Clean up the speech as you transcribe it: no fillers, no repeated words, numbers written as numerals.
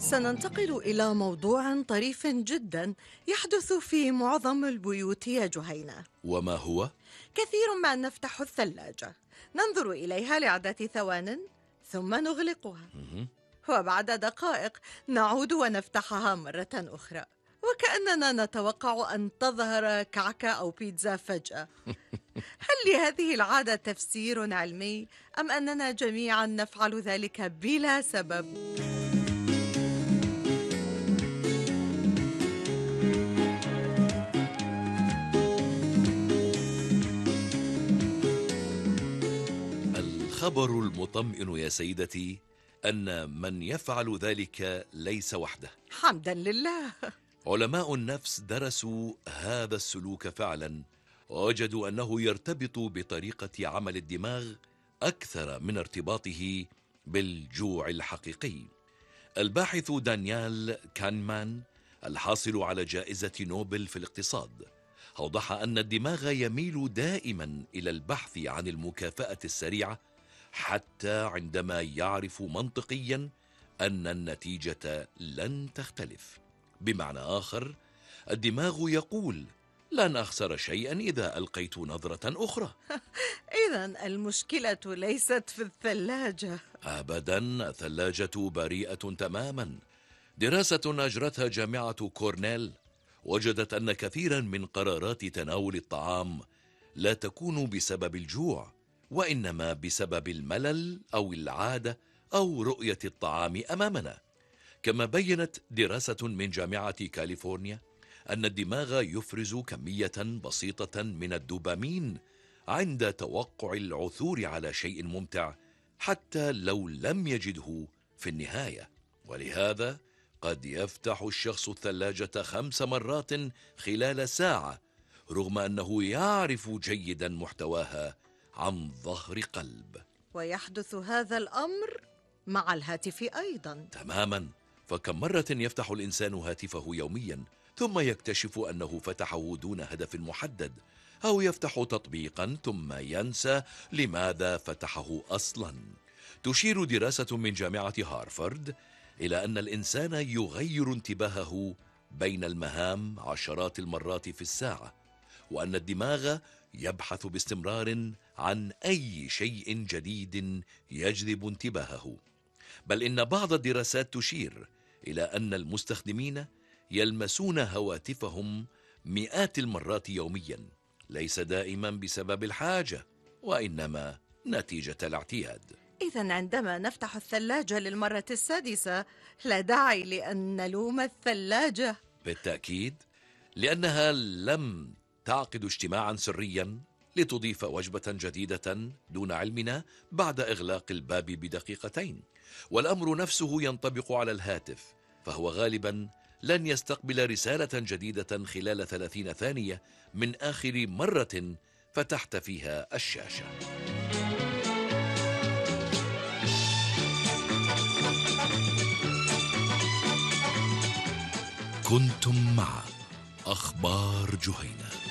سننتقل إلى موضوع طريف جدا يحدث في معظم البيوت يا جهينة. وما هو؟ كثير ما نفتح الثلاجة، ننظر إليها لعدة ثوان ثم نغلقها، وبعد دقائق نعود ونفتحها مرة أخرى، وكأننا نتوقع أن تظهر كعكة أو بيتزا فجأة. هل لهذه العادة تفسير علمي أم أننا جميعا نفعل ذلك بلا سبب؟ الخبر المطمئن يا سيدتي أن من يفعل ذلك ليس وحده. حمدا لله. علماء النفس درسوا هذا السلوك فعلا، ووجدوا أنه يرتبط بطريقة عمل الدماغ أكثر من ارتباطه بالجوع الحقيقي. الباحث دانيال كانمان الحاصل على جائزة نوبل في الاقتصاد أوضح أن الدماغ يميل دائما إلى البحث عن المكافأة السريعة حتى عندما يعرف منطقيا أن النتيجة لن تختلف. بمعنى آخر، الدماغ يقول لن أخسر شيئا إذا ألقيت نظرة أخرى. إذن المشكلة ليست في الثلاجة أبدا، الثلاجة بريئة تماما. دراسة أجرتها جامعة كورنيل وجدت أن كثيرا من قرارات تناول الطعام لا تكون بسبب الجوع، وإنما بسبب الملل أو العادة أو رؤية الطعام أمامنا. كما بيّنت دراسة من جامعة كاليفورنيا أن الدماغ يفرز كمية بسيطة من الدوبامين عند توقع العثور على شيء ممتع حتى لو لم يجده في النهاية. ولهذا قد يفتح الشخص الثلاجة 5 مرات خلال ساعة رغم أنه يعرف جيدا محتواها عن ظهر قلب. ويحدث هذا الأمر مع الهاتف أيضا. تماما، فكم مرة يفتح الإنسان هاتفه يوميا ثم يكتشف أنه فتحه دون هدف محدد، أو يفتح تطبيقا ثم ينسى لماذا فتحه أصلا. تشير دراسة من جامعة هارفارد إلى أن الإنسان يغير انتباهه بين المهام عشرات المرات في الساعة، وأن الدماغ يبحث باستمرار عن أي شيء جديد يجذب انتباهه. بل إن بعض الدراسات تشير إلى أن المستخدمين يلمسون هواتفهم مئات المرات يوميا، ليس دائما بسبب الحاجة وإنما نتيجة الاعتياد. إذن عندما نفتح الثلاجة للمرة السادسة لا داعي لأن نلوم الثلاجة. بالتأكيد، لأنها لم تعقد اجتماعا سريا لتضيف وجبة جديدة دون علمنا بعد إغلاق الباب بدقيقتين. والأمر نفسه ينطبق على الهاتف، فهو غالبا لن يستقبل رسالة جديدة خلال 30 ثانية من آخر مرة فتحت فيها الشاشة. كنتم مع أخبار جهينة.